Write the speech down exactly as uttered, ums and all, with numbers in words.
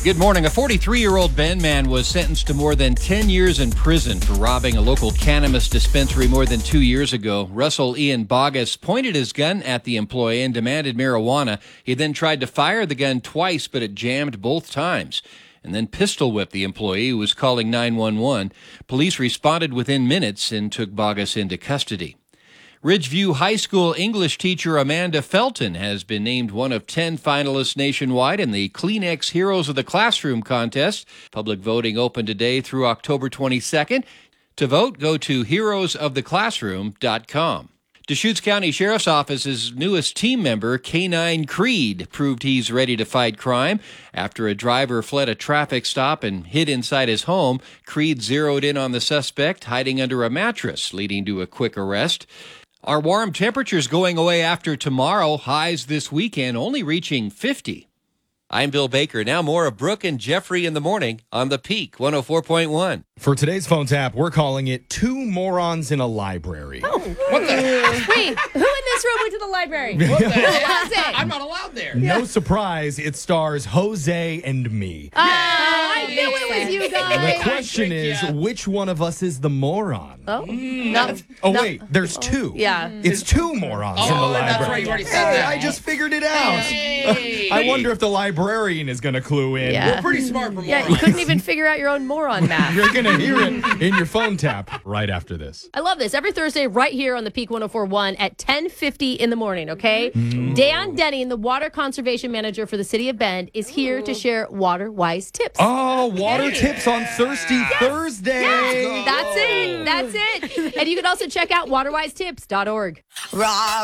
Good morning. A forty-three-year-old Bend man was sentenced to more than ten years in prison for robbing a local cannabis dispensary more than two years ago. Russell Ian Bogus pointed his gun at the employee and demanded marijuana. He then tried to fire the gun twice, but it jammed both times, and then pistol whipped the employee who was calling nine one one. Police responded within minutes and took Bogus into custody. Ridgeview High School English teacher Amanda Felton has been named one of ten finalists nationwide in the Kleenex Heroes of the Classroom contest. Public voting open today through October twenty-second. To vote, go to heroes of the classroom dot com. Deschutes County Sheriff's Office's newest team member, Canine Creed, proved he's ready to fight crime. After a driver fled a traffic stop and hid inside his home, Creed zeroed in on the suspect hiding under a mattress, leading to a quick arrest. Our warm temperatures going away after tomorrow, highs this weekend only reaching fifty. I'm Bill Baker. Now more of Brooke and Jeffrey in the morning on The Peak one oh four point one. For today's phone tap, we're calling it Two Morons in a Library. Oh, what the heck? Wait, who in this room went to the library? What the heck? I'm not allowed there. No surprise, it stars Jose and me. Uh, I knew it was you guys. The question is, which one of us is the moron? Oh, no. Oh, no. wait, there's two. Yeah. It's two morons in the Oh, library. that's right. You already said Hey, that. I just figured it out. Hey. I wonder if the librarian is going to clue in. Yeah. We're pretty smart for Yeah, you morons. couldn't even figure out your own moron math. You're going to hear it in your phone tap right after this. I love this. Every Thursday, right here on the Peak one oh four point one at ten fifty in the morning, okay? Dan Denning, the water conservation manager for the city of Bend, is here to share water-wise tips. Oh, water tips on Thirsty Thursday. Yes, that's it. That's it. And you can also check out water wise tips dot org. Rah,